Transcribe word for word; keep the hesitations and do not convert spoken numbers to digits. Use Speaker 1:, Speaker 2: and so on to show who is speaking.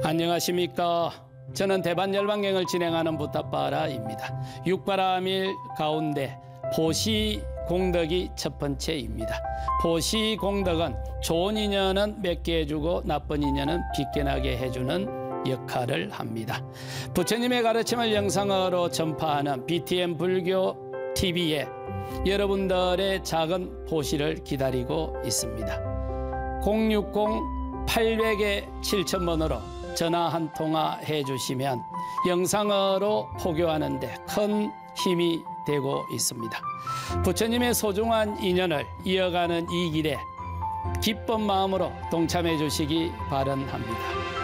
Speaker 1: 안녕하십니까. 저는 대반열반경을 진행하는 부타바라입니다. 육바라밀 가운데 보시공덕이 첫 번째입니다. 보시공덕은 좋은 인연은 맺게 해주고 나쁜 인연은 빗겨나게 해주는 역할을 합니다. 부처님의 가르침을 영상으로 전파하는 비티엠 불교 티비에 여러분들의 작은 보시를 기다리고 있습니다. 공육공 팔공공 칠천 번으로 전화 한 통화 해주시면 영상으로 포교하는 데 큰 힘이 되고 있습니다. 부처님의 소중한 인연을 이어가는 이 길에 기쁜 마음으로 동참해 주시기 바랍니다.